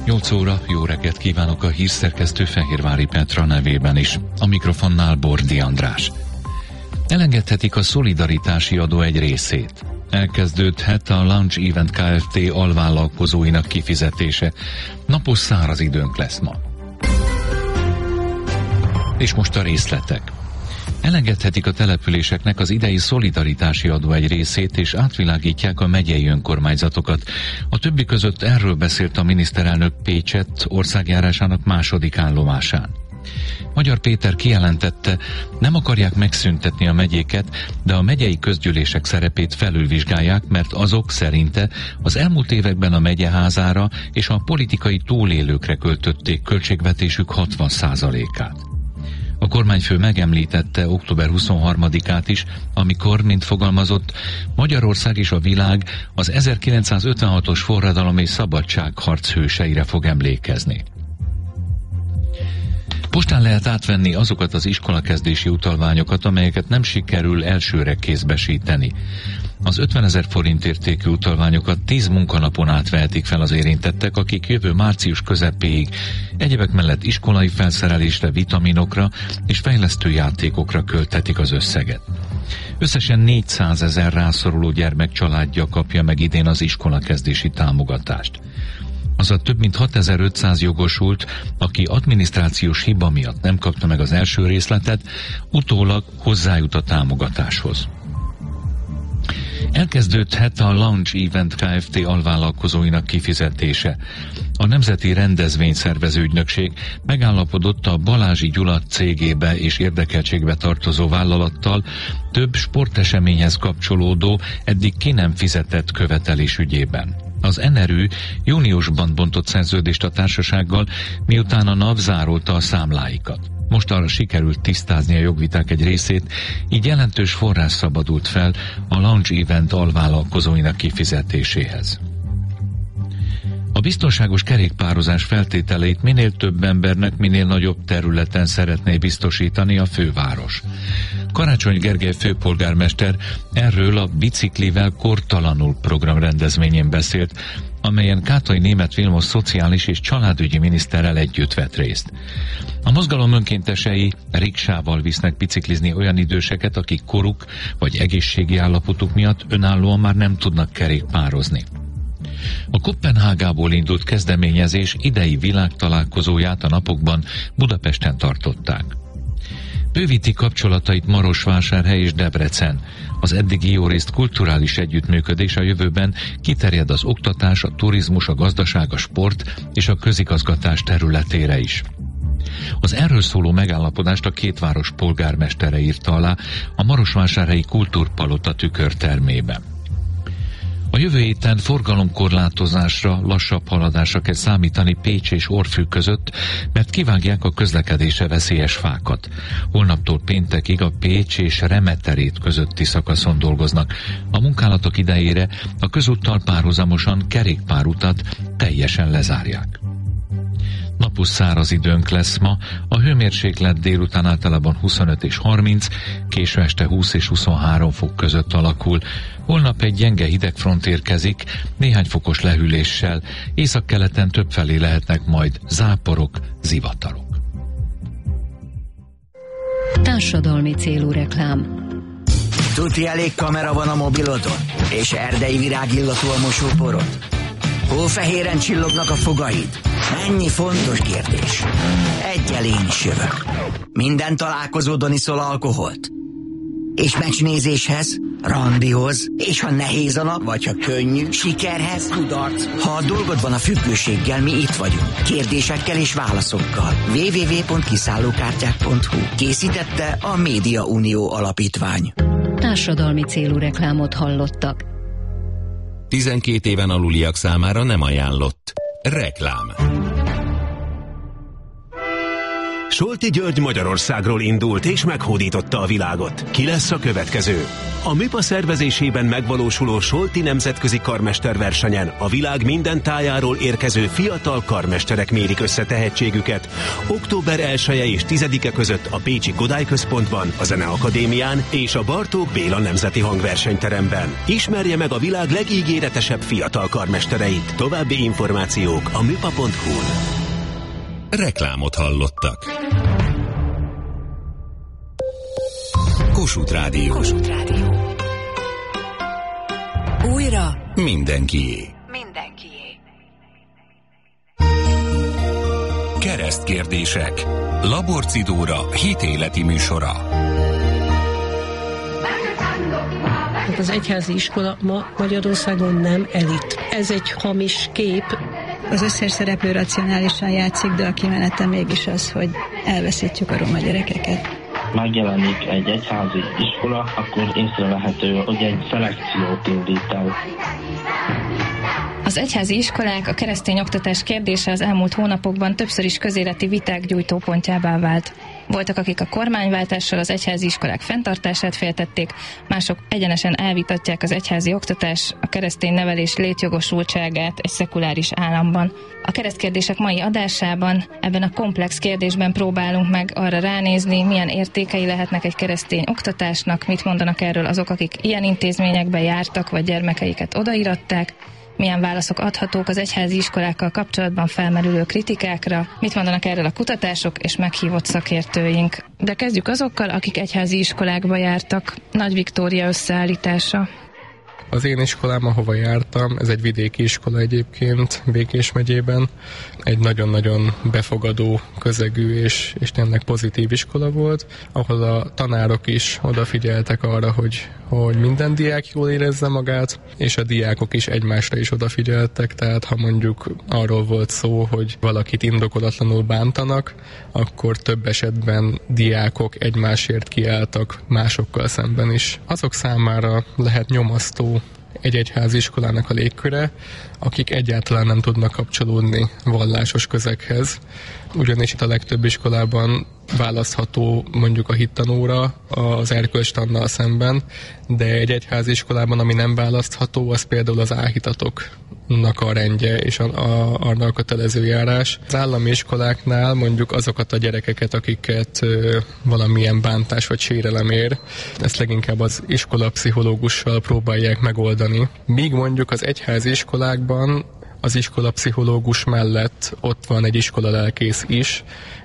8 óra, jó reggelt kívánok a hírszerkesztő Fehérvári Petra nevében is. A mikrofonnál Bordi András. Elengedhetik a szolidaritási adó egy részét. Elkezdődhet a Launch Event Kft. Alvállalkozóinak kifizetése. Napos száraz időnk lesz ma. És most a részletek. Elengedhetik a településeknek az idei szolidaritási adó egy részét, és átvilágítják a megyei önkormányzatokat. A többi között erről beszélt a miniszterelnök Pécsett országjárásának második állomásán. Magyar Péter kijelentette, nem akarják megszüntetni a megyéket, de a megyei közgyűlések szerepét felülvizsgálják, mert azok szerinte az elmúlt években a megyeházára és a politikai túlélőkre költötték költségvetésük 60%-át. A kormányfő megemlítette október 23-át is, amikor, mint fogalmazott, Magyarország és a világ az 1956-os forradalom és szabadságharc hőseire fog emlékezni. Postán lehet átvenni azokat az iskolakezdési utalványokat, amelyeket nem sikerül elsőre kézbesíteni. Az 50 000 forint értékű utalványokat 10 munkanapon átvehetik fel az érintettek, akik jövő március közepéig egyebek mellett iskolai felszerelésre, vitaminokra és fejlesztő játékokra költetik az összeget. Összesen 400 000 rászoruló gyermek családja kapja meg idén az iskolakezdési támogatást. Az a több mint 6500 jogosult, aki adminisztrációs hiba miatt nem kapta meg az első részletet, utólag hozzájut a támogatáshoz. Elkezdődhet a Launch Event Kft. Alvállalkozóinak kifizetése. A Nemzeti Rendezvényszervező Ügynökség megállapodott a Balázsi Gyula cégébe és érdekeltségbe tartozó vállalattal több sporteseményhez kapcsolódó, eddig ki nem fizetett követelés ügyében. Az NRÜ júniusban bontott szerződést a társasággal, miután a NAV zárolta a számláikat. Most arra sikerült tisztázni a jogviták egy részét, így jelentős forrás szabadult fel a Launch Event alvállalkozóinak kifizetéséhez. A biztonságos kerékpározás feltételeit minél több embernek, minél nagyobb területen szeretné biztosítani a főváros. Karácsony Gergely főpolgármester erről a Biciklivel kortalanul program rendezvényén beszélt, amelyen Kátai Németh Vilmos szociális és családügyi miniszterrel együtt vett részt. A mozgalom önkéntesei riksával visznek biciklizni olyan időseket, akik koruk vagy egészségi állapotuk miatt önállóan már nem tudnak kerékpározni. A Koppenhágából indult kezdeményezés idei világtalálkozóját a napokban Budapesten tartották. Bővíti kapcsolatait Marosvásárhely és Debrecen. Az eddigi jórészt kulturális együttműködés a jövőben kiterjed az oktatás, a turizmus, a gazdaság, a sport és a közigazgatás területére is. Az erről szóló megállapodást a két város polgármestere írta alá a Marosvásárhelyi Kultúrpalota tükörtermében. A jövő héten forgalomkorlátozásra, lassabb haladásra kell számítani Pécs és Orfű között, mert kivágják a közlekedésre veszélyes fákat. Holnaptól péntekig a Pécs és Remeterét közötti szakaszon dolgoznak. A munkálatok idejére a közúttal párhuzamosan kerékpárutat teljesen lezárják. Napos száraz időnk lesz ma, a hőmérséklet délután általában 25 és 30, késő este 20 és 23 fok között alakul. Holnap egy gyenge hidegfront érkezik, néhány fokos lehűléssel, északkeleten többfelé lehetnek majd záporok, zivatarok. Társadalmi célú reklám. Tuti elég kamera van a mobilodon? És erdei virágillatú a mosóporod? Hófehéren csillognak a fogaid? Mennyi fontos kérdés. Egyel én is jövök. Minden találkozódon iszol alkoholt? És meccsnézéshez, randihoz, és ha nehéz a nap, vagy ha könnyű, sikerhez, kudarc. Ha a dolgod van a függőséggel, mi itt vagyunk. Kérdésekkel és válaszokkal. www.kiszállókártyák.hu. Készítette a Média Unió Alapítvány. Társadalmi célú reklámot hallottak. 12 éven aluliak számára nem ajánlott. Reklám. Solti György Magyarországról indult és meghódította a világot. Ki lesz a következő? A MIPA szervezésében megvalósuló Solti nemzetközi karmesterversenyen a világ minden tájáról érkező fiatal karmesterek mérik össze tehetségüket. Október 1-e és 10-e között a Pécsi Kodály Központban, a Zeneakadémián és a Bartók Béla Nemzeti Hangversenyteremben. Ismerje meg a világ legígéretesebb fiatal karmestereit. További információk a mipa.hu-n. Reklámot hallottak. Kossuth Rádió. Kossuth Rádió. Újra mindenkié. mindenkié. Keresztkérdések. Laborcidóra hitéleti műsora. Az egyházi iskola ma Magyarországon nem elit. Ez egy hamis kép. Az összes szereplő racionálisan játszik, de a kimenete mégis az, hogy elveszítjük a roma gyerekeket. Megjelenik egy egyházi iskola, akkor észrevehető, hogy egy szelekciót indít el. Az egyházi iskolák, a keresztény oktatás kérdése az elmúlt hónapokban többször is közéleti viták gyújtópontjává vált. Voltak, akik a kormányváltással az egyházi iskolák fenntartását féltették, mások egyenesen elvitatják az egyházi oktatás, a keresztény nevelés létjogosultságát egy szekuláris államban. A keresztkérdések mai adásában ebben a komplex kérdésben próbálunk meg arra ránézni, milyen értékei lehetnek egy keresztény oktatásnak, mit mondanak erről azok, akik ilyen intézményekbe jártak, vagy gyermekeiket odairatták, milyen válaszok adhatók az egyházi iskolákkal kapcsolatban felmerülő kritikákra, mit mondanak erről a kutatások és meghívott szakértőink. De kezdjük azokkal, akik egyházi iskolákba jártak. Nagy Viktória összeállítása. Az én iskolám, ahova jártam, ez egy vidéki iskola egyébként, Békés megyében. Egy nagyon-nagyon befogadó, közegű és tényleg pozitív iskola volt, ahol a tanárok is odafigyeltek arra, hogy minden diák jól érezze magát, és a diákok is egymásra is odafigyeltek, tehát ha mondjuk arról volt szó, hogy valakit indokolatlanul bántanak, akkor több esetben diákok egymásért kiálltak másokkal szemben is. Azok számára lehet nyomasztó egy egyházi iskolának a légköre, akik egyáltalán nem tudnak kapcsolódni vallásos közeghez. Ugyanis itt a legtöbb iskolában választható mondjuk a hittanóra az erkölcstannal szemben, de egy egyházi iskolában, ami nem választható, az például az áhítatoknak a rendje és arra a kötelező járás. Az állami iskoláknál mondjuk azokat a gyerekeket, akiket valamilyen bántás vagy sérelem ér, ezt leginkább az iskolapszichológussal próbálják megoldani. Míg mondjuk az egyházi iskolákban az iskolapszichológus mellett ott van egy iskolalelkész is,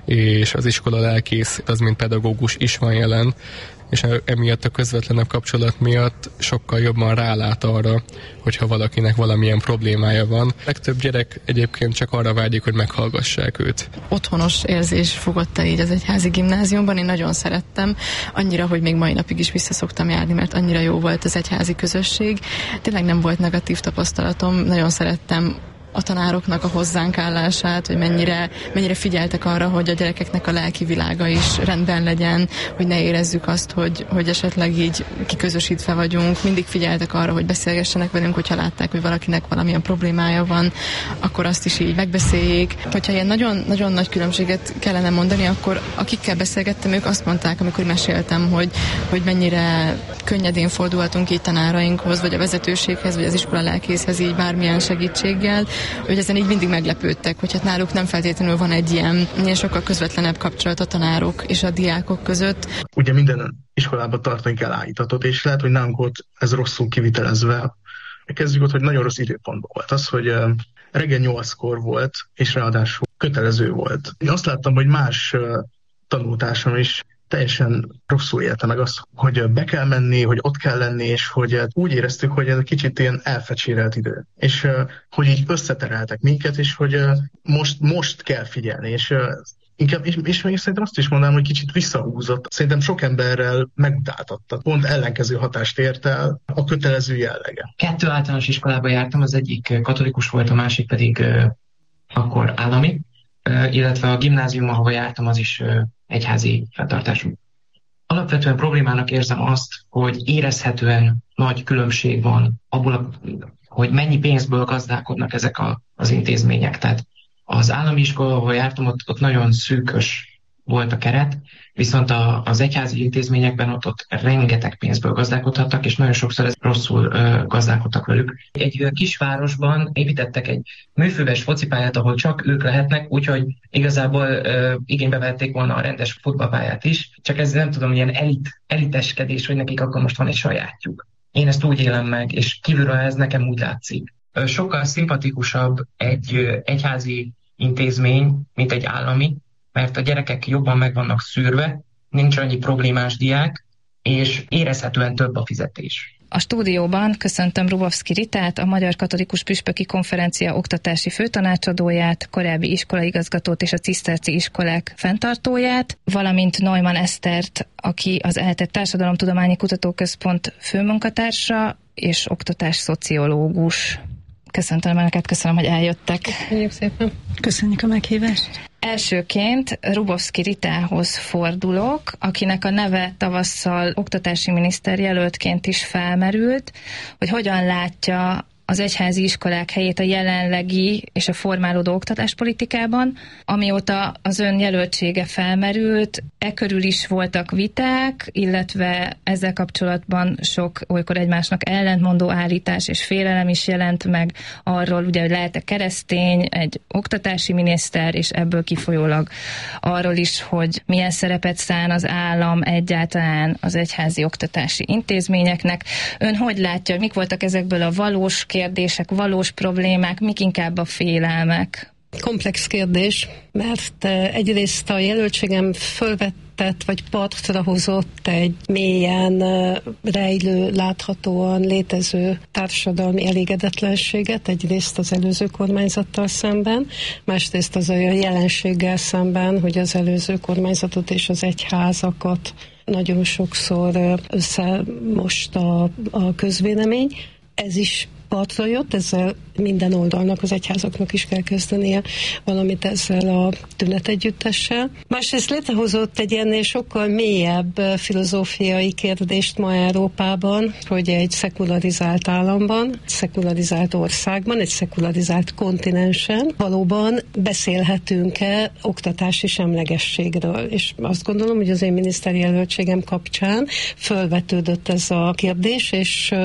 és az iskolalelkész az mint pedagógus is van jelen, és emiatt a közvetlenebb kapcsolat miatt sokkal jobban rálát arra, hogyha valakinek valamilyen problémája van. Legtöbb gyerek egyébként csak arra vágyik, hogy meghallgassák őt. Otthonos érzés fogadta így az egyházi gimnáziumban, én nagyon szerettem, annyira, hogy még mai napig is vissza szoktam járni, mert annyira jó volt az egyházi közösség. Tényleg nem volt negatív tapasztalatom, nagyon szerettem a tanároknak a hozzánk állását, hogy mennyire figyeltek arra, hogy a gyerekeknek a lelki világa is rendben legyen, hogy ne érezzük azt, hogy esetleg így kiközösítve vagyunk. Mindig figyeltek arra, hogy beszélgessenek velünk, hogyha látták, hogy valakinek valamilyen problémája van, akkor azt is így megbeszéljék. Hogyha ilyen nagyon, nagyon nagy különbséget kellene mondani, akkor akikkel beszélgettem, ők azt mondták, amikor meséltem, hogy mennyire könnyedén fordulhatunk így tanárainkhoz, vagy a vezetőséghez, vagy az iskola lelkészhez így bármilyen segítséggel, hogy ezen így mindig meglepődtek, hogy hát náluk nem feltétlenül van egy ilyen sokkal közvetlenebb kapcsolat a tanárok és a diákok között. Ugye minden iskolában tartani kell áhítatot, és lehet, hogy nálunk volt ez rosszul kivitelezve. Kezdjük ott, hogy nagyon rossz időpontban volt az, hogy reggel 8-kor volt, és ráadásul kötelező volt. Én azt láttam, hogy más tanultársam is teljesen rosszul élte meg azt, hogy be kell menni, hogy ott kell lenni, és hogy úgy éreztük, hogy ez kicsit ilyen elfecsérelt idő. És hogy így összetereltek minket, és hogy most kell figyelni, és inkább, és még szerintem azt is mondanám, hogy kicsit visszahúzott. Szerintem sok emberrel megutáltatta. Pont ellenkező hatást ért el a kötelező jellege. 2 általános iskolába jártam, az egyik katolikus volt, a másik pedig akkor állami, illetve a gimnázium, ahova jártam, az is egyházi fenntartású. Alapvetően problémának érzem azt, hogy érezhetően nagy különbség van abból, hogy mennyi pénzből gazdálkodnak ezek az intézmények. Tehát az állami iskola, ahol jártam, ott nagyon szűkös volt a keret, viszont az egyházi intézményekben ott rengeteg pénzből gazdálkodhattak, és nagyon sokszor ez rosszul gazdálkodtak velük. Egy kisvárosban építettek egy műfőves focipályát, ahol csak ők lehetnek, úgyhogy igazából igénybe vették volna a rendes futballpályát is, csak ez nem tudom, ilyen eliteskedés, hogy nekik akkor most van egy sajátjuk. Én ezt úgy élem meg, és kívülről ez nekem úgy látszik. Sokkal szimpatikusabb egy egyházi intézmény, mint egy állami, mert a gyerekek jobban meg vannak szűrve, nincs annyi problémás diák, és érezhetően több a fizetés. A stúdióban köszöntöm Rubovszky Ritát, a Magyar Katolikus Püspöki Konferencia oktatási főtanácsadóját, korábbi iskolaigazgatót és a ciszterci iskolák fenntartóját, valamint Neumann Esztert, aki az ELTE Társadalomtudományi Kutatóközpont főmunkatársa és oktatásszociológus. Köszöntöm Önöket, köszönöm, hogy eljöttek. Köszönjük szépen. Köszönjük a meghívást. Elsőként Rubovszky Ritához fordulok, akinek a neve tavasszal oktatási miniszter jelöltként is felmerült, hogy hogyan látja az egyházi iskolák helyét a jelenlegi és a formálódó oktatáspolitikában. Amióta az ön jelöltsége felmerült, körül is voltak viták, illetve ezzel kapcsolatban sok olykor egymásnak ellentmondó állítás és félelem is jelent meg arról, ugye, hogy lehet-e keresztény, egy oktatási miniszter, és ebből kifolyólag arról is, hogy milyen szerepet szán az állam egyáltalán az egyházi oktatási intézményeknek. Ön hogy látja, mik voltak ezekből a valós kérdések, valós problémák, mik inkább a félelmek? Komplex kérdés, mert egyrészt a jelöltségem fölvetett vagy partra hozott egy mélyen rejlő, láthatóan létező társadalmi elégedetlenséget, egyrészt az előző kormányzattal szemben, másrészt az olyan jelenséggel szemben, hogy az előző kormányzatot és az egyházakat nagyon sokszor összemost a közvélemény. Ez is partra jött, ezzel minden oldalnak, az egyházaknak is kell kezdenie valamit ezzel a tünetegyüttessel. Másrészt létrehozott egy ennél sokkal mélyebb filozófiai kérdést ma Európában, hogy egy szekularizált államban, egy szekularizált országban, egy szekularizált kontinensen valóban beszélhetünk-e oktatási semlegességről. És azt gondolom, hogy az én miniszteri jelöltségem kapcsán fölvetődött ez a kérdés, és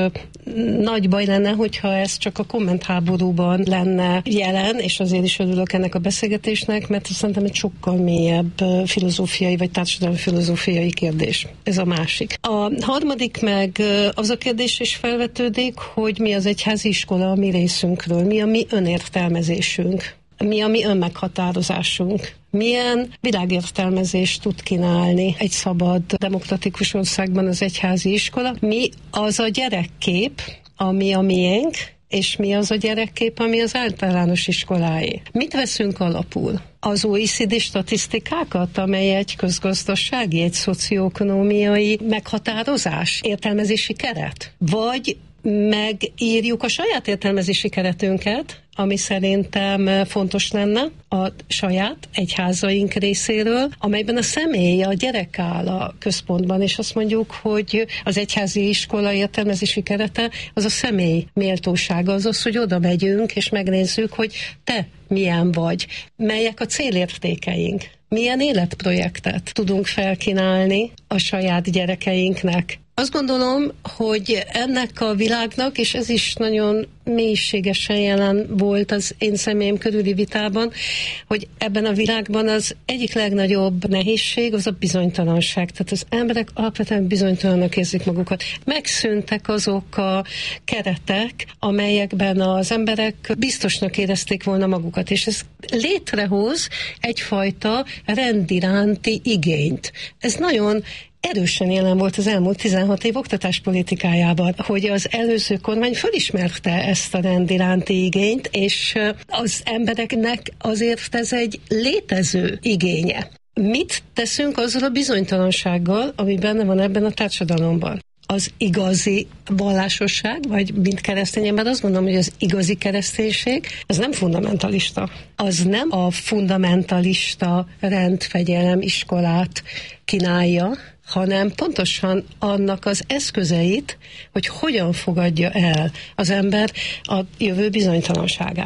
nagy baj lenne, hogyha ez csak a kommentháborúban lenne jelen, és azért is örülök ennek a beszélgetésnek, mert szerintem egy sokkal mélyebb filozófiai vagy társadalmi filozófiai kérdés. Ez a másik. A harmadik meg az a kérdés is felvetődik, hogy mi az egyházi iskola a mi részünkről, mi a mi önértelmezésünk, mi a mi önmeghatározásunk. Milyen világértelmezést tud kínálni egy szabad, demokratikus országban az egyházi iskola? Mi az a gyerekkép, ami a miénk, és mi az a gyerekkép, ami az általános iskoláé? Mit veszünk alapul? Az OECD statisztikákat, amely egy közgazdasági, egy szocioökonómiai meghatározás, értelmezési keret? Vagy megírjuk a saját értelmezési keretünket, ami szerintem fontos lenne a saját egyházaink részéről, amelyben a személy, a gyerek áll a központban, és azt mondjuk, hogy az egyházi iskola értelmezési kerete az a személy méltósága, az, hogy oda megyünk, és megnézzük, hogy te milyen vagy, melyek a célértékeink, milyen életprojektet tudunk felkínálni a saját gyerekeinknek. Azt gondolom, hogy ennek a világnak, és ez is nagyon mélységesen jelen volt az én személyem körüli vitában, hogy ebben a világban az egyik legnagyobb nehézség az a bizonytalanság. Tehát az emberek alapvetően bizonytalannak érzik magukat. Megszűntek azok a keretek, amelyekben az emberek biztosnak érezték volna magukat, és ez létrehoz egyfajta rendiránti igényt. Ez nagyon erősen jelen volt az elmúlt 16 év oktatáspolitikájában, hogy az előző kormány fölismerte ezt a rend iránti igényt, és az embereknek azért ez egy létező igénye. Mit teszünk azzal a bizonytalansággal, ami benne van ebben a társadalomban? Az igazi vallásosság, vagy mint keresztény ember, azt gondolom, hogy az igazi kereszténység, az nem fundamentalista. Az nem a fundamentalista rendfegyelem iskolát kínálja, hanem pontosan annak az eszközeit, hogy hogyan fogadja el az ember a jövő bizonytalanságát.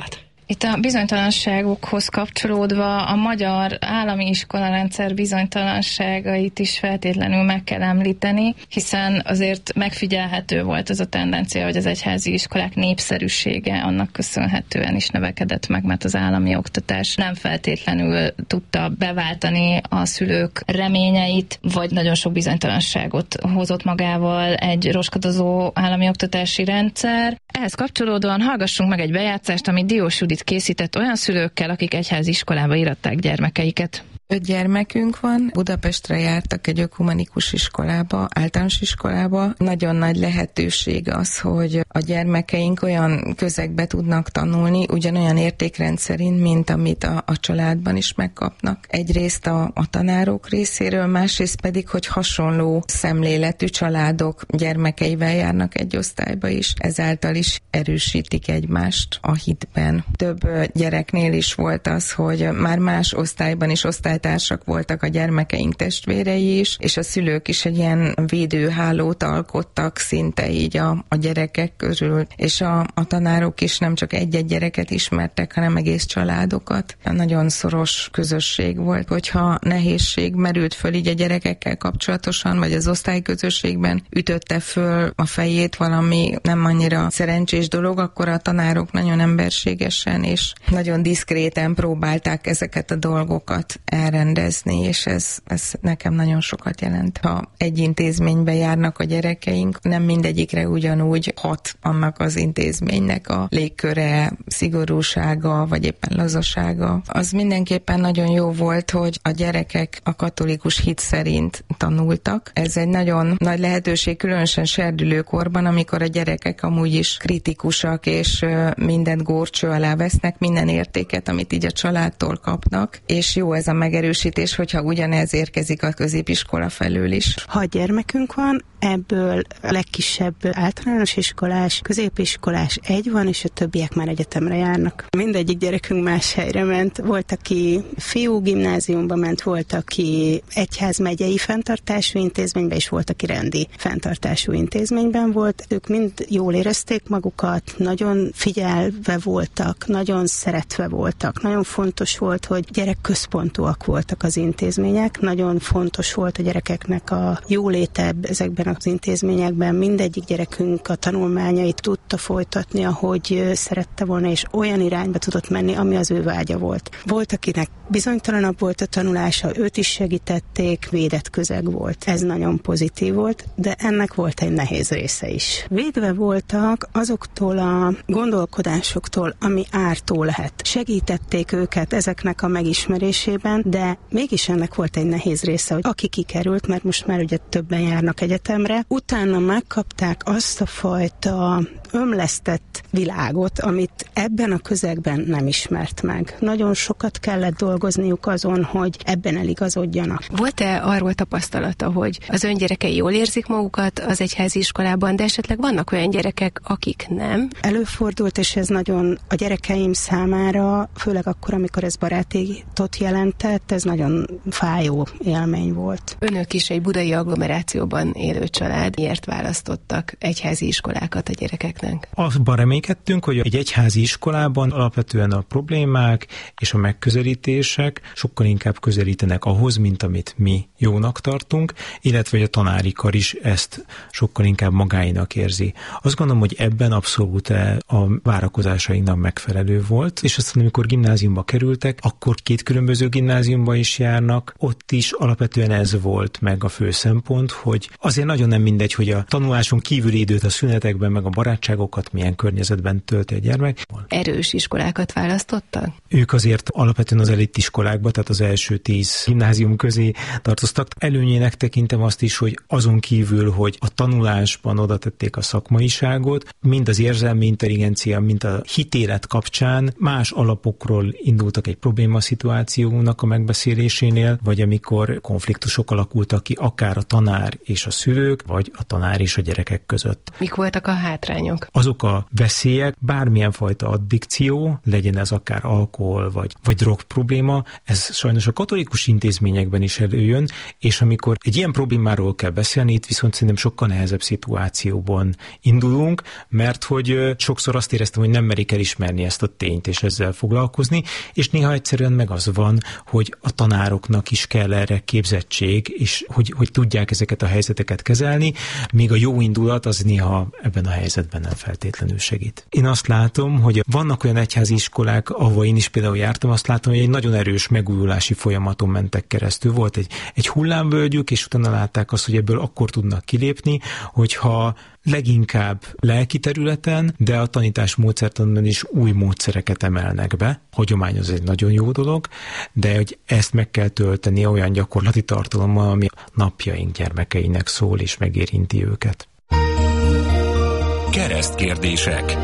Itt a bizonytalanságokhoz kapcsolódva a magyar állami iskolarendszer bizonytalanságait is feltétlenül meg kell említeni, hiszen azért megfigyelhető volt az a tendencia, hogy az egyházi iskolák népszerűsége annak köszönhetően is növekedett meg, mert az állami oktatás nem feltétlenül tudta beváltani a szülők reményeit, vagy nagyon sok bizonytalanságot hozott magával egy roskadozó állami oktatási rendszer. Ehhez kapcsolódóan hallgassunk meg egy bejátszást, amit Diós Judit készített olyan szülőkkel, akik egyházi iskolába íratták gyermekeiket. 5 gyermekünk van, Budapestre jártak egy ökumenikus iskolába, általános iskolába. Nagyon nagy lehetőség az, hogy a gyermekeink olyan közegbe tudnak tanulni, ugyanolyan értékrend szerint, mint amit a családban is megkapnak. Egyrészt a tanárok részéről, másrészt pedig, hogy hasonló szemléletű családok gyermekeivel járnak egy osztályba is, ezáltal is erősítik egymást a hitben. Több gyereknél is volt az, hogy már más osztályban is osztálytársak voltak a gyermekeink testvérei is, és a szülők is egy ilyen védőhálót alkottak szinte így a gyerekek közül, és a tanárok is nem csak egy-egy gyereket ismertek, hanem egész családokat. Nagyon szoros közösség volt, hogyha nehézség merült föl így a gyerekekkel kapcsolatosan, vagy az osztályközösségben ütötte föl a fejét valami nem annyira szerencsés dolog, akkor a tanárok nagyon emberségesen és nagyon diszkréten próbálták ezeket a dolgokat elrendezni, és ez nekem nagyon sokat jelent. Ha egy intézménybe járnak a gyerekeink, nem mindegyikre ugyanúgy hat annak az intézménynek a légköre, szigorúsága, vagy éppen lazasága. Az mindenképpen nagyon jó volt, hogy a gyerekek a katolikus hit szerint tanultak. Ez egy nagyon nagy lehetőség, különösen serdülőkorban, amikor a gyerekek amúgy is kritikusak, és mindent górcső alá vesznek, minden értéket, amit így a családtól kapnak, és jó ez a megerősítés, hogyha ugyanez érkezik a középiskola felől is. 6 gyermekünk van, ebből a legkisebb általános iskolás, középiskolás 1 van, és a többiek már egyetemre járnak. Mindegyik gyerekünk más helyre ment. Volt, aki fiú gimnáziumba ment, volt, aki egyházmegyei fenntartású intézményben, és volt, aki rendi fenntartású intézményben volt. Ők mind jól érezték magukat, nagyon figyelve voltak, nagyon szeretve voltak. Nagyon fontos volt, hogy gyerekközpontúak voltak az intézmények. Nagyon fontos volt a gyerekeknek a jóléte ezekben az intézményekben. Mindegyik gyerekünk a tanulmányait tudta folytatni, ahogy szerette volna, és olyan irányba tudott menni, ami az ő vágya volt. Volt, akinek bizonytalanabb volt a tanulása, őt is segítették, védett közeg volt. Ez nagyon pozitív volt, de ennek volt egy nehéz része is. Védve voltak azoktól a gondolkodásoktól, ami ártó lehet. Segítették őket ezeknek a megismerésében, de mégis ennek volt egy nehéz része, hogy aki kikerült, mert most már ugye többen járnak egyetemre, utána megkapták azt a fajta ömlesztett világot, amit ebben a közegben nem ismert meg. Nagyon sokat kellett dolgozniuk azon, hogy ebben eligazodjanak. Volt-e arról tapasztalata, hogy az ön gyerekei jól érzik magukat az egyházi iskolában, de esetleg vannak olyan gyerekek, akik nem? Előfordult, és ez nagyon a gyerekeim számára, főleg akkor, amikor ez barátétot jelentett, ez nagyon fájó élmény volt. Önök is egy budai agglomerációban élő család. Miért választottak egyházi iskolákat a gyerekeknek? Abban reménykedtünk, hogy egy egyházi iskolában alapvetően a problémák és a megközelítések sokkal inkább közelítenek ahhoz, mint amit mi jónak tartunk, illetve hogy a tanári kar is ezt sokkal inkább magáinak érzi. Azt gondolom, hogy ebben abszolút a várakozásainknak megfelelő volt, és aztán amikor gimnáziumba kerültek, akkor 2 különböző gimnáziumba is járnak, ott is alapvetően ez volt meg a fő szempont, hogy azért nagyon nem mindegy, hogy a tanuláson kívüli időt a szünetekben, meg a barátságokat milyen környezetben tölti a gyermek. Erős iskolákat választottak? Ők azért alapvetően az elitiskolákba, tehát az első 10 gimnázium közé tartoztak. Előnyének tekintem azt is, hogy azon kívül, hogy a tanulásban oda tették a szakmaiságot, mind az érzelmi intelligencia, mind a hitélet kapcsán más alapokról indultak egy problémaszituációnak a megbeszélésénél, vagy amikor konfliktusok alakultak ki, akár a tanár és a szülők, vagy a tanár és a gyerekek között. Mik voltak a hátrányok? Azok a veszélyek, bármilyen fajta addikció, legyen ez akár alkohol vagy drog probléma, ez sajnos a katolikus intézményekben is előjön, és amikor egy ilyen problémáról kell beszélni, itt viszont szerintem sokkal nehezebb szituációban indulunk, mert hogy sokszor azt éreztem, hogy nem merik elismerni ezt a tényt és ezzel foglalkozni, és néha egyszerűen meg az van, hogy a tanároknak is kell erre képzettség, és hogy tudják ezeket a helyzeteket kezelni, míg a jó indulat az néha ebben a helyzetben nem feltétlenül segít. Én azt látom, hogy vannak olyan egyházi iskolák, ahol én is például jártam, azt látom, hogy egy nagyon erős megújulási folyamaton mentek keresztül. Volt egy hullámvölgyük, és utána látták azt, hogy ebből akkor tudnak kilépni, hogyha leginkább lelki területen, de a tanítás módszertanban is új módszereket emelnek be. Hagyomány az egy nagyon jó dolog, de hogy ezt meg kell tölteni olyan gyakorlati tartalommal, ami napjaink gyermekeinek szól és megérinti őket. Keresztkérdések.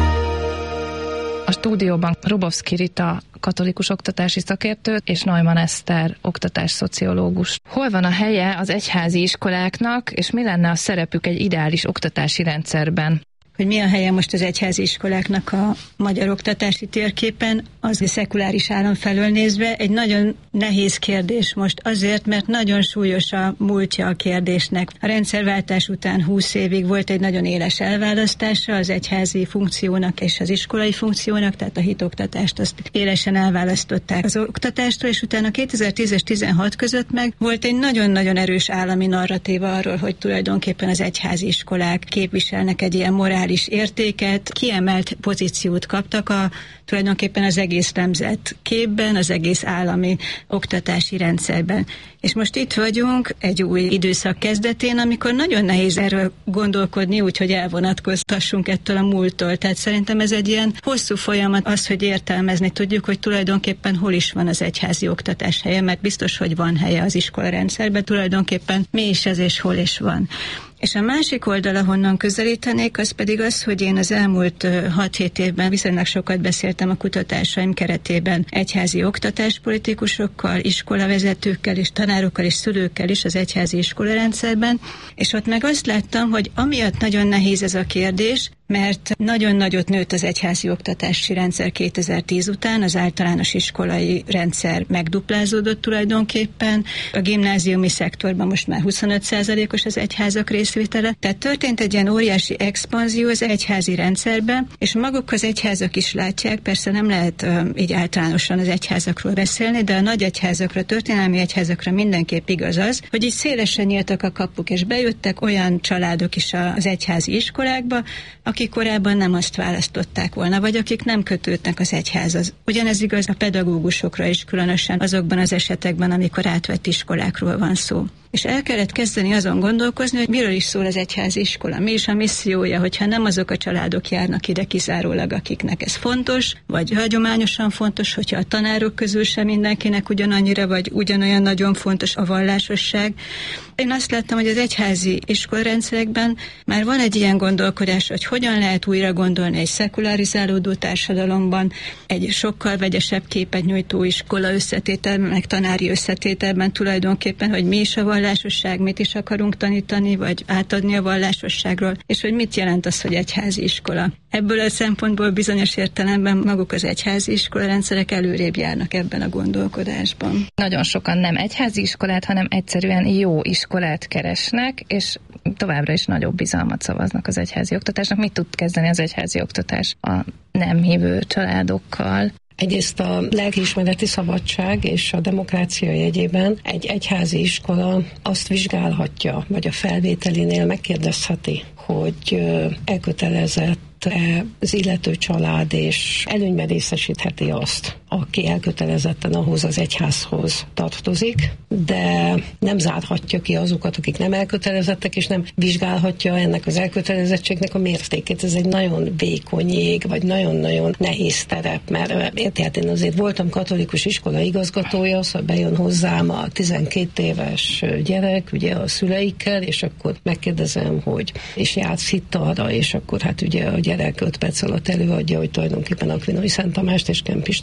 A stúdióban Rubovszki Rita katolikus oktatási szakértő és Neumann Eszter oktatásszociológus. Hol van a helye az egyházi iskoláknak, és mi lenne a szerepük egy ideális oktatási rendszerben? Hogy mi a helye most az egyházi iskoláknak a magyar oktatási térképen, az a szekuláris állam felől nézve egy nagyon nehéz kérdés most azért, mert nagyon súlyos a múltja a kérdésnek. A rendszerváltás után 20 évig volt egy nagyon éles elválasztása az egyházi funkciónak és az iskolai funkciónak, tehát a hitoktatást azt élesen elválasztották az oktatástól, és utána 2010 és 16 között meg volt egy nagyon-nagyon erős állami narratíva arról, hogy tulajdonképpen az egyházi iskolák képviselnek egy ilyen morális értéket, kiemelt pozíciót kaptak tulajdonképpen az egész nemzet képben, az egész állami oktatási rendszerben. És most itt vagyunk egy új időszak kezdetén, amikor nagyon nehéz erről gondolkodni, úgyhogy elvonatkoztassunk ettől a múlttól. Tehát szerintem ez egy ilyen hosszú folyamat az, hogy értelmezni tudjuk, hogy tulajdonképpen hol is van az egyházi oktatás helye, mert biztos, hogy van helye az iskolarendszerben, tulajdonképpen mi is ez és hol is van. És a másik oldal, ahonnan közelítenék, az pedig az, hogy én az elmúlt 6-7 évben viszonylag sokat beszéltem a kutatásaim keretében egyházi oktatáspolitikusokkal, iskolavezetőkkel és tanárokkal és szülőkkel is az egyházi iskolarendszerben, és ott meg azt láttam, hogy amiatt nagyon nehéz ez a kérdés, mert nagyon nagyot nőtt az egyházi oktatási rendszer 2010 után, az általános iskolai rendszer megduplázódott tulajdonképpen, a gimnáziumi szektorban most már 25%-os az egyházak részvétele, tehát történt egy ilyen óriási expanzió az egyházi rendszerben, és maguk az egyházak is látják, persze nem lehet így általánosan az egyházakról beszélni, de a nagy egyházakra, történelmi egyházakra mindenképp igaz az, hogy így szélesen nyíltak a kapuk, és bejöttek olyan családok is az egyházi iskolákba, akik korábban nem azt választották volna, vagy akik nem kötődnek az egyházhoz. Ugyanez igaz a pedagógusokra is, különösen azokban az esetekben, amikor átvett iskolákról van szó. És el kellett kezdeni azon gondolkozni, hogy miről is szól az egyházi iskola, mi is a missziója, hogyha nem azok a családok járnak ide kizárólag, akiknek ez fontos, vagy hagyományosan fontos, hogyha a tanárok közül sem mindenkinek ugyanannyira, vagy ugyanolyan nagyon fontos a vallásosság. Én azt láttam, hogy az egyházi iskolarendszerekben már van egy ilyen gondolkodás, hogy hogyan lehet újra gondolni egy szekularizálódó társadalomban, egy sokkal vegyesebb képet nyújtó iskola összetételben, meg tanári összetételben tulajdonképpen, hogy mi is a vallásosság, mit is akarunk tanítani, vagy átadni a vallásosságról, és hogy mit jelent az, hogy egyházi iskola. Ebből a szempontból bizonyos értelemben maguk az egyházi iskolarendszerek előrébb járnak ebben a gondolkodásban. Nagyon sokan nem egyházi iskolát, hanem egyszerűen jó iskolát keresnek, és továbbra is nagyobb bizalmat szavaznak az egyházi oktatásnak. Mit tud kezdeni az egyházi oktatás a nem hívő családokkal? Egyrészt a lelkiismereti szabadság és a demokrácia jegyében egy egyházi iskola azt vizsgálhatja, vagy a felvételinél megkérdezheti, hogy elkötelezett az illető család, és előnyben részesítheti azt, aki elkötelezetten ahhoz az egyházhoz tartozik, de nem zárhatja ki azokat, akik nem elkötelezettek, és nem vizsgálhatja ennek az elkötelezettségnek a mértékét. Ez egy nagyon vékony jég, vagy nagyon-nagyon nehéz terep, mert érted, én azért voltam katolikus iskola igazgatója, szóval bejön hozzám a 12 éves gyerek, ugye a szüleikkel, és akkor megkérdezem, hogy és jársz hittalra, és akkor hát ugye a gyerek 5 perc alatt előadja, hogy tulajdonképpen Akvinói Szent Tamást és Kempis Tamást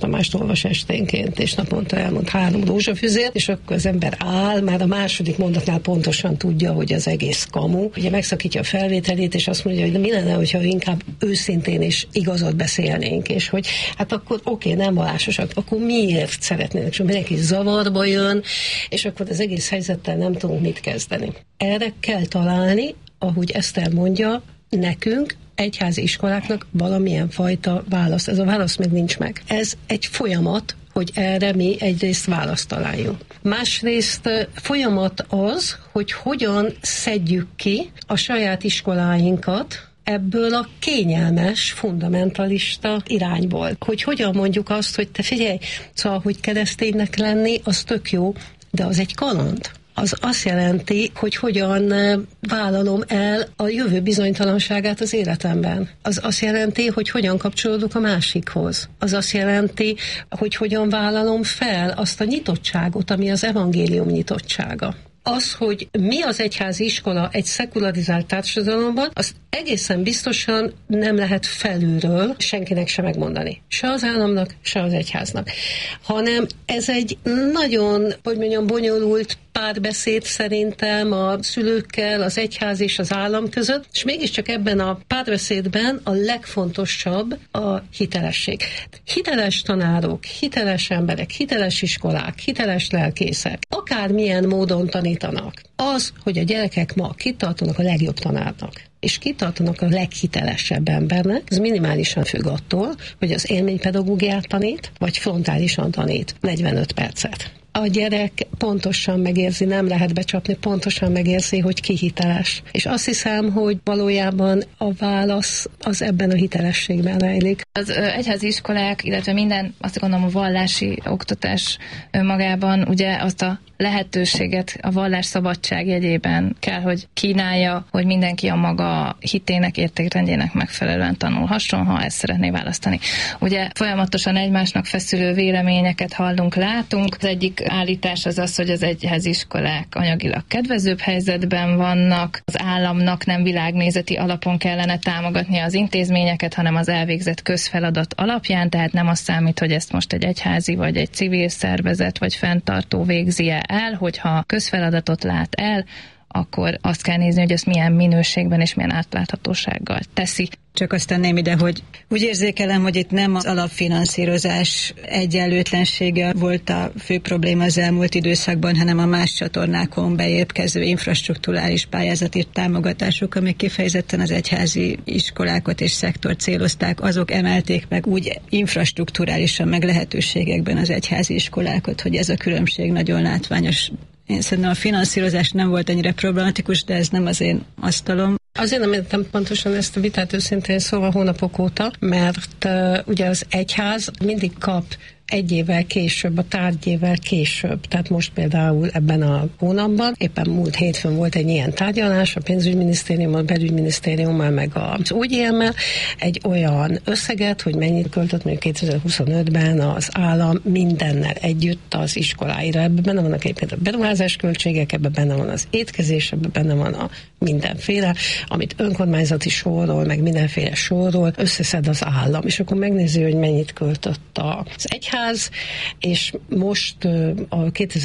olvas esténként, és naponta elmond 3 rózsafüzért, és akkor az ember áll, már a második mondatnál pontosan tudja, hogy az egész kamu. Ugye megszakítja a felvételét, és azt mondja, hogy mi lenne, hogyha inkább őszintén és igazat beszélnénk, és hogy hát akkor oké, nem vallásosak, akkor miért szeretnének, és mindenki zavarba jön, és akkor az egész helyzettel nem tudunk mit kezdeni. Erre kell találni, ahogy Eszter mondja, nekünk, egyházi iskoláknak valamilyen fajta választ. Ez a válasz még nincs meg. Ez egy folyamat, hogy erre mi egyrészt választ találjunk. Másrészt folyamat az, hogy hogyan szedjük ki a saját iskoláinkat ebből a kényelmes, fundamentalista irányból. Hogy hogyan mondjuk azt, hogy te figyelj, szóval, hogy kereszténynek lenni, az tök jó, de az egy kaland. Az azt jelenti, hogy hogyan vállalom el a jövő bizonytalanságát az életemben. Az azt jelenti, hogy hogyan kapcsolódok a másikhoz. Az azt jelenti, hogy hogyan vállalom fel azt a nyitottságot, ami az evangélium nyitottsága. Az, hogy mi az egyházi iskola egy szekularizált társadalomban, azt egészen biztosan nem lehet felülről senkinek se megmondani. Se az államnak, se az egyháznak. Hanem ez egy nagyon, hogy mondjam, bonyolult párbeszéd szerintem a szülőkkel, az egyház és az állam között, és mégiscsak ebben a párbeszédben a legfontosabb a hitelesség. Hiteles tanárok, hiteles emberek, hiteles iskolák, hiteles lelkészek, akármilyen módon tanítanak. Az, hogy a gyerekek ma kitartanak a legjobb tanárnak, és kitartanak a leghitelesebb embernek, ez minimálisan függ attól, hogy az élménypedagógiát tanít, vagy frontálisan tanít 45 percet. A gyerek pontosan megérzi, nem lehet becsapni, pontosan megérzi, hogy ki hiteles. És azt hiszem, hogy valójában a válasz az ebben a hitelességben rejlik. Az egyházi iskolák, illetve minden, azt gondolom, a vallási oktatás magában ugye azt a lehetőséget a vallás szabadság jegyében kell, hogy kínálja, hogy mindenki a maga hitének, értékrendjének megfelelően tanulhasson, ha ezt szeretné választani. Ugye folyamatosan egymásnak feszülő véleményeket hallunk, látunk. Az egyik állítás az az, hogy az egyházi iskolák anyagilag kedvezőbb helyzetben vannak, az államnak nem világnézeti alapon kellene támogatnia az intézményeket, hanem az elvégzett közfeladat alapján, tehát nem az számít, hogy ezt most egy egyházi, vagy egy civil szervezet, vagy fenntartó végzi el, hogyha közfeladatot lát el, akkor azt kell nézni, hogy ezt milyen minőségben és milyen átláthatósággal teszi. Csak azt tenném ide, hogy úgy érzékelem, hogy itt nem az alapfinanszírozás egyenlőtlensége volt a fő probléma az elmúlt időszakban, hanem a más csatornákon beérkező infrastrukturális pályázati támogatások, amik kifejezetten az egyházi iskolákat és szektort célozták, azok emelték meg úgy infrastrukturálisan meg lehetőségekben az egyházi iskolákat, hogy ez a különbség nagyon látványos. Én szerintem a finanszírozás nem volt ennyire problematikus, de ez nem az én asztalom. Azért nem értem pontosan ezt a vitát őszintén szóval hónapok óta, mert ugye az egyház mindig kap egy évvel később, a tárgyével később. Tehát most például ebben a hónapban, éppen múlt hétfőn volt egy ilyen tárgyalás, a pénzügyminisztériummal, a belügyminisztériummal, meg az UGM-mel, egy olyan összeget, hogy mennyit költött mondjuk 2025-ben az állam mindennel együtt az iskoláira. Ebben benne vannak egyébként a beruházás költségek, ebben benne van az étkezés, ebben benne van a mindenféle, amit önkormányzati sorról, meg mindenféle sorról összeszed az állam. És akkor megnézi, hogy mennyit költött az egyház, és most a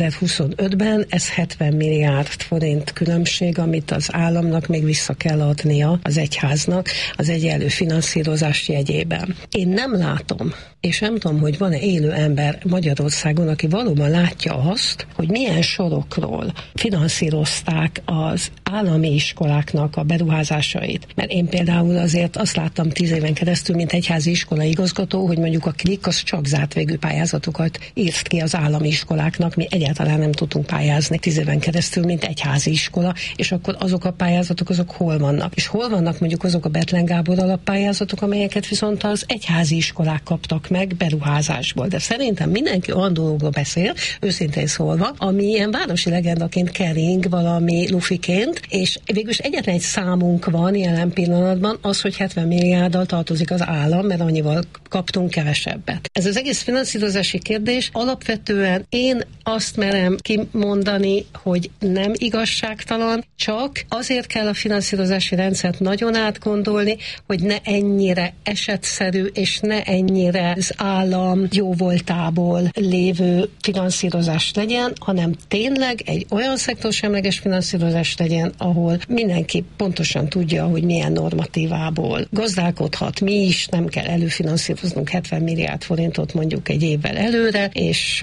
2025-ben ez 70 milliárd forint különbség, amit az államnak még vissza kell adnia az egyháznak az egyenlő finanszírozás jegyében. Én nem látom, és nem tudom, hogy van-e élő ember Magyarországon, aki valóban látja azt, hogy milyen sorokról finanszírozták az állami iskoláknak a beruházásait. Mert én például azért azt láttam 10 éven keresztül, mint egyházi iskola igazgató, hogy mondjuk a KLIK az csak zárt végű pályázatokat írt ki az állami iskoláknak, mi egyáltalán nem tudtunk pályázni 10 éven keresztül, mint egyházi iskola, és akkor azok a pályázatok, azok hol vannak? És hol vannak mondjuk azok a Bethlen Gábor alappályázatok, amelyeket viszont az egyházi iskolák kaptak meg beruházásból. De szerintem mindenki olyan dologról beszél, őszintén szólva, ami ilyen városi legendaként kering valami lufiként, és végülis egyetlen egy számunk van jelen pillanatban, az, hogy 70 milliárddal tartozik az állam, mert annyival kaptunk kevesebbet. Ez az egész finanszírozási kérdés alapvetően én azt merem kimondani, hogy nem igazságtalan, csak azért kell a finanszírozási rendszert nagyon átgondolni, hogy ne ennyire esetszerű és ne ennyire az állam jóvoltából lévő finanszírozás legyen, hanem tényleg egy olyan szektorsemleges finanszírozás legyen, ahol mindenki pontosan tudja, hogy milyen normatívából gazdálkodhat, mi is, nem kell előfinanszíroznunk 70 milliárd forintot mondjuk egy évvel előre, és